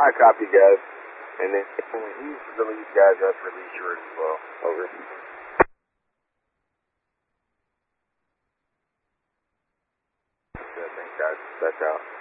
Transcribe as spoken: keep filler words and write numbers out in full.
I copy, guys. And then when he's released, guys, that's release yours as well. Over. Good, thanks, guys. That's out.